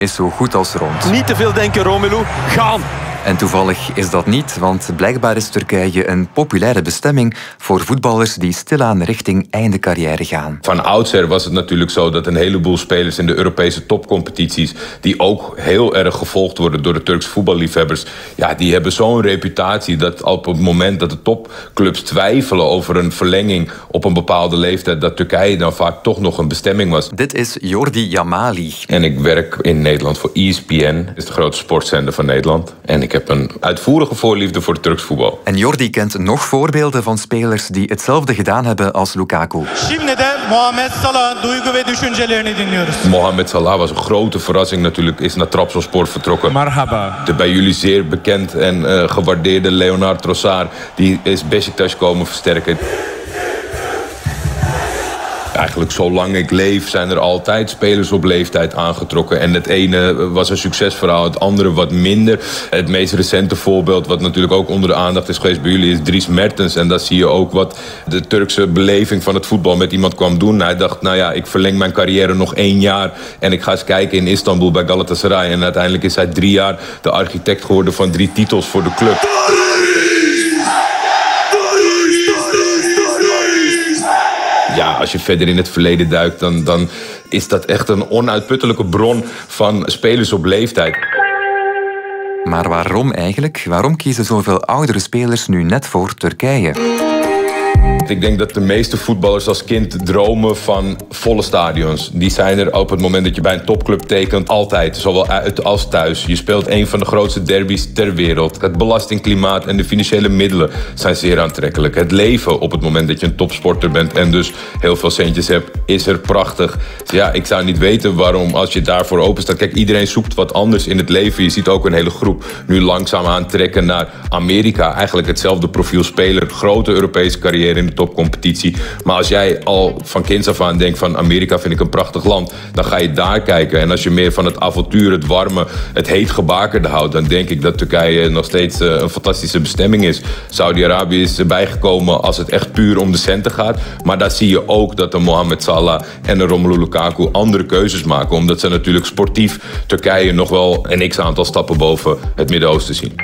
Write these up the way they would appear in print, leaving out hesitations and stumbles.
is zo goed als rond. Niet te veel denken, Romelu. Gaan! En toevallig is dat niet, want blijkbaar is Turkije een populaire bestemming voor voetballers die stilaan richting einde carrière gaan. Van oudsher was het natuurlijk zo dat een heleboel spelers in de Europese topcompetities, die ook heel erg gevolgd worden door de Turkse voetballiefhebbers, ja, die hebben zo'n reputatie dat op het moment dat de topclubs twijfelen over een verlenging op een bepaalde leeftijd, dat Turkije dan vaak toch nog een bestemming was. Dit is Jordi Yamali. En ik werk in Nederland voor ESPN, dat is de grootste sportzender van Nederland. En ik heb een uitvoerige voorliefde voor het Turks voetbal. En Jordi kent nog voorbeelden van spelers die hetzelfde gedaan hebben als Lukaku. Şimdi de Mohamed Salah duygu ve düşüncelerini dinliyoruz. Mohamed Salah was een grote verrassing natuurlijk, is naar Trabzonspor vertrokken. Marhaba. De bij jullie zeer bekend en gewaardeerde Leonard Trossard, die is Beşiktaş komen versterken. Eigenlijk zolang ik leef zijn er altijd spelers op leeftijd aangetrokken. En het ene was een succesverhaal, het andere wat minder. Het meest recente voorbeeld, wat natuurlijk ook onder de aandacht is geweest bij jullie, is Dries Mertens. En daar zie je ook wat de Turkse beleving van het voetbal met iemand kwam doen. Hij dacht, nou ja, ik verleng mijn carrière nog 1 jaar en ik ga eens kijken in Istanbul bij Galatasaray. En uiteindelijk is hij 3 jaar de architect geworden van 3 titels voor de club. Ja, als je verder in het verleden duikt, dan is dat echt een onuitputtelijke bron van spelers op leeftijd. Maar waarom eigenlijk? Waarom kiezen zoveel oudere spelers nu net voor Turkije? Ik denk dat de meeste voetballers als kind dromen van volle stadions. Die zijn er op het moment dat je bij een topclub tekent altijd, zowel uit als thuis. Je speelt een van de grootste derbies ter wereld. Het belastingklimaat en de financiële middelen zijn zeer aantrekkelijk. Het leven op het moment dat je een topsporter bent en dus heel veel centjes hebt, is er prachtig. Dus ja, ik zou niet weten waarom als je daarvoor open staat. Kijk, iedereen zoekt wat anders in het leven. Je ziet ook een hele groep nu langzaam aantrekken naar Amerika. Eigenlijk hetzelfde profiel speler, grote Europese carrière in de topcompetitie. Maar als jij al van kinds af aan denkt van Amerika vind ik een prachtig land, dan ga je daar kijken. En als je meer van het avontuur, het warme, het heet gebakerde houdt, dan denk ik dat Turkije nog steeds een fantastische bestemming is. Saudi-Arabië is erbij gekomen als het echt puur om de centen gaat. Maar daar zie je ook dat een Mohamed Salah en een Romelu Lukaku andere keuzes maken. Omdat ze natuurlijk sportief Turkije nog wel een x-aantal stappen boven het Midden-Oosten zien.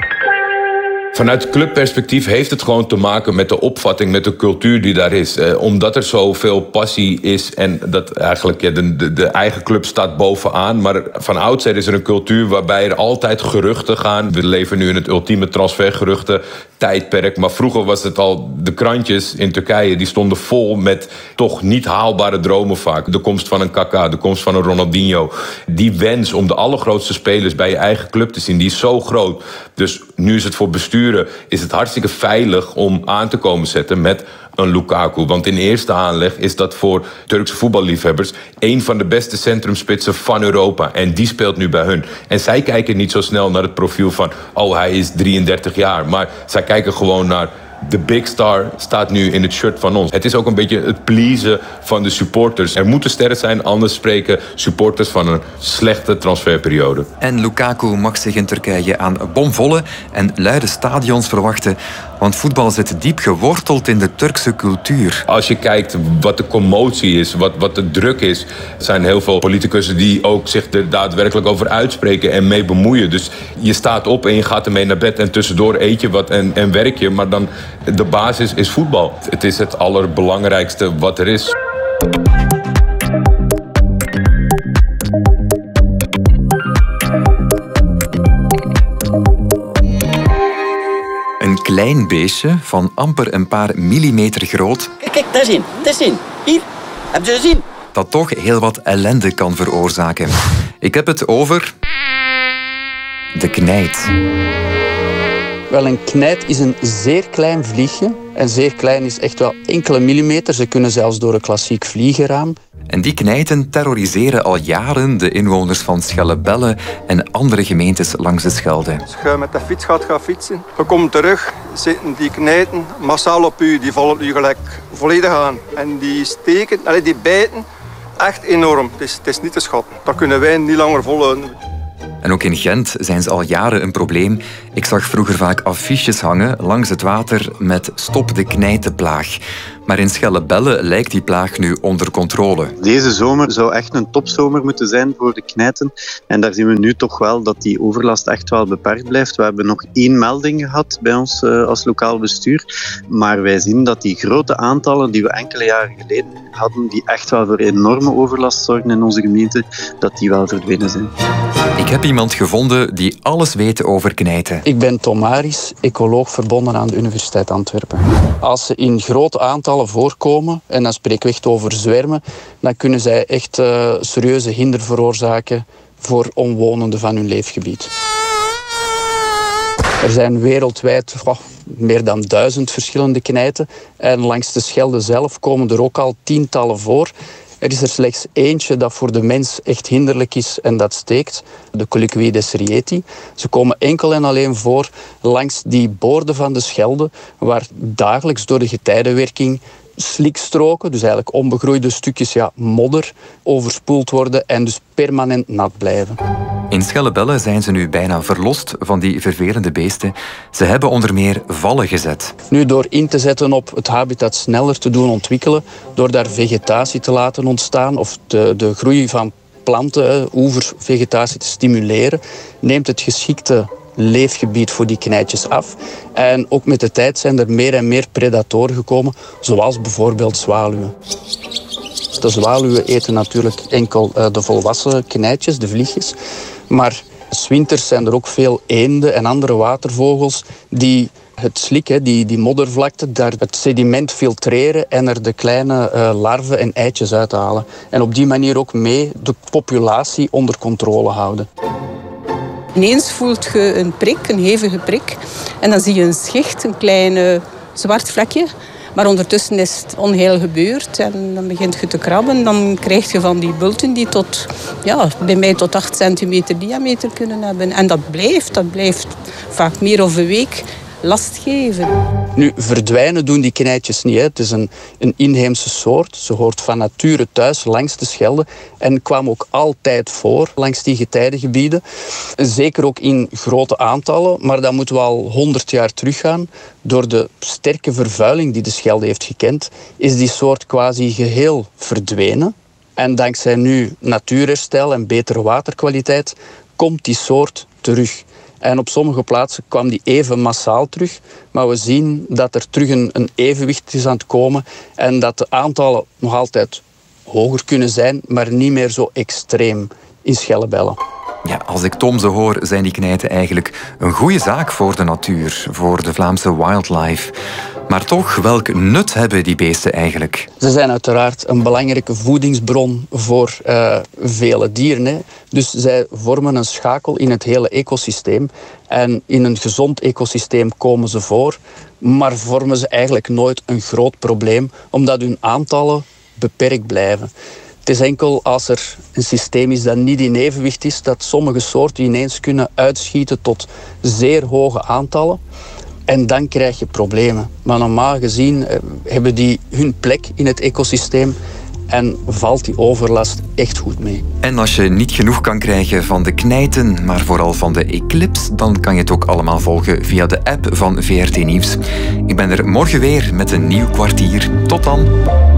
Vanuit clubperspectief heeft het gewoon te maken met de opvatting, met de cultuur die daar is. Omdat er zoveel passie is en dat eigenlijk de eigen club staat bovenaan. Maar van oudsher is er een cultuur waarbij er altijd geruchten gaan. We leven nu in het ultieme transfergeruchten tijdperk. Maar vroeger was het al, de krantjes in Turkije die stonden vol met toch niet haalbare dromen vaak. De komst van een Kaka, de komst van een Ronaldinho. Die wens om de allergrootste spelers bij je eigen club te zien, die is zo groot. Dus nu is het voor bestuur is het hartstikke veilig om aan te komen zetten met een Lukaku. Want in eerste aanleg is dat voor Turkse voetballiefhebbers een van de beste centrumspitsen van Europa. En die speelt nu bij hun. En zij kijken niet zo snel naar het profiel van, oh, hij is 33 jaar. Maar zij kijken gewoon naar, de big star staat nu in het shirt van ons. Het is ook een beetje het pleasen van de supporters. Er moeten sterren zijn, anders spreken supporters van een slechte transferperiode. En Lukaku mag zich in Turkije aan bomvolle en luide stadions verwachten, want voetbal zit diep geworteld in de Turkse cultuur. Als je kijkt wat de commotie is, wat de druk is, zijn heel veel politicus die ook zich er daadwerkelijk over uitspreken en mee bemoeien. Dus je staat op en je gaat ermee naar bed en tussendoor eet je wat en werk je, maar dan de basis is voetbal. Het is het allerbelangrijkste wat er is. Een klein beestje van amper een paar millimeter groot. Kijk, daar zien. Hier, heb je gezien? Dat toch heel wat ellende kan veroorzaken. Ik heb het over de knijt. Wel, een knijt is een zeer klein vliegje. En zeer klein is echt wel enkele millimeter. Ze kunnen zelfs door een klassiek vliegenraam. En die knijten terroriseren al jaren de inwoners van Schellebelle en andere gemeentes langs de Schelde. Als je met de fiets gaat fietsen, je komt terug, zitten die knijten massaal op u. Die vallen u gelijk volledig aan. En die steken, die bijten echt enorm. Het is niet te schatten. Dat kunnen wij niet langer volhouden. En ook in Gent zijn ze al jaren een probleem. Ik zag vroeger vaak affiches hangen langs het water met stop de knijtenplaag. Maar in Schellebelle lijkt die plaag nu onder controle. Deze zomer zou echt een topzomer moeten zijn voor de knijten. En daar zien we nu toch wel dat die overlast echt wel beperkt blijft. We hebben nog 1 melding gehad bij ons als lokaal bestuur. Maar wij zien dat die grote aantallen die we enkele jaren geleden hadden, die echt wel voor enorme overlast zorgen in onze gemeente, dat die wel verdwenen zijn. Ik heb iemand gevonden die alles weet over knijten. Ik ben Tom Maris, ecoloog verbonden aan de Universiteit Antwerpen. Als ze in grote aantallen voorkomen, en dan spreken we echt over zwermen, dan kunnen zij echt serieuze hinder veroorzaken voor omwonenden van hun leefgebied. Er zijn wereldwijd meer dan 1000 verschillende knijten. En langs de Schelde zelf komen er ook al tientallen voor. Er is er slechts eentje dat voor de mens echt hinderlijk is en dat steekt. De Colicoides rieti. Ze komen enkel en alleen voor langs die boorden van de Schelde, waar dagelijks door de getijdenwerking slikstroken, dus eigenlijk onbegroeide stukjes modder, overspoeld worden en dus permanent nat blijven. In Schellebelle zijn ze nu bijna verlost van die vervelende beesten. Ze hebben onder meer vallen gezet. Nu, door in te zetten op het habitat sneller te doen ontwikkelen, door daar vegetatie te laten ontstaan of de groei van planten, oevervegetatie te stimuleren, neemt het geschikte leefgebied voor die knijtjes af. En ook met de tijd zijn er meer en meer predatoren gekomen, zoals bijvoorbeeld zwaluwen. De zwaluwen eten natuurlijk enkel de volwassen knijtjes, de vliegjes. Maar 's winters zijn er ook veel eenden en andere watervogels die het slik, die moddervlakte, daar het sediment filtreren en er de kleine larven en eitjes uithalen. En op die manier ook mee de populatie onder controle houden. Ineens voelt je een prik, een hevige prik. En dan zie je een schicht, een klein zwart vlekje. Maar ondertussen is het onheil gebeurd en dan begint je te krabben. Dan krijg je van die bulten die bij mij tot 8 centimeter diameter kunnen hebben. En dat blijft vaak meer of een week last geven. Nu, verdwijnen doen die knijtjes niet. Hè. Het is een inheemse soort. Ze hoort van nature thuis langs de Schelde en kwam ook altijd voor langs die getijdengebieden. Zeker ook in grote aantallen, maar dan moeten we al 100 jaar teruggaan. Door de sterke vervuiling die de Schelde heeft gekend, is die soort quasi geheel verdwenen. En dankzij nu natuurherstel en betere waterkwaliteit komt die soort terug. En op sommige plaatsen kwam die even massaal terug. Maar we zien dat er terug een evenwicht is aan het komen. En dat de aantallen nog altijd hoger kunnen zijn, maar niet meer zo extreem in Schellebelle. Ja, als ik Tom zo hoor, zijn die knijten eigenlijk een goede zaak voor de natuur, voor de Vlaamse wildlife. Maar toch, welk nut hebben die beesten eigenlijk? Ze zijn uiteraard een belangrijke voedingsbron voor vele dieren. Hè. Dus zij vormen een schakel in het hele ecosysteem. En in een gezond ecosysteem komen ze voor, maar vormen ze eigenlijk nooit een groot probleem, omdat hun aantallen beperkt blijven. Het is enkel als er een systeem is dat niet in evenwicht is, dat sommige soorten ineens kunnen uitschieten tot zeer hoge aantallen. En dan krijg je problemen. Maar normaal gezien hebben die hun plek in het ecosysteem en valt die overlast echt goed mee. En als je niet genoeg kan krijgen van de knijten, maar vooral van de eclipse, dan kan je het ook allemaal volgen via de app van VRT Nieuws. Ik ben er morgen weer met een nieuw kwartier. Tot dan!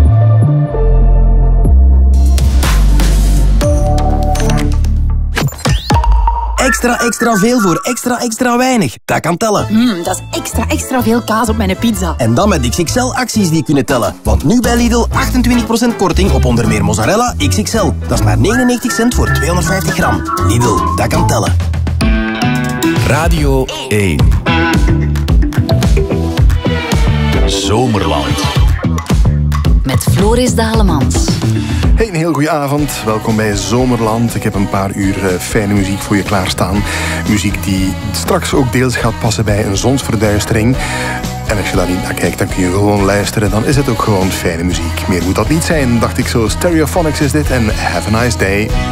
Extra veel voor extra weinig. Dat kan tellen. Dat is extra veel kaas op mijn pizza. En dan met XXL-acties die kunnen tellen. Want nu bij Lidl 28% korting op onder meer mozzarella XXL. Dat is maar 99 cent voor 250 gram. Lidl, dat kan tellen. Radio 1. Zomerland. Met Floris Dalemans. Hey, een heel goede avond. Welkom bij Zomerland. Ik heb een paar uur fijne muziek voor je klaarstaan. Muziek die straks ook deels gaat passen bij een zonsverduistering. En als je daar niet naar kijkt, dan kun je gewoon luisteren. Dan is het ook gewoon fijne muziek. Meer moet dat niet zijn, dacht ik zo. Stereophonics is dit en Have a Nice Day.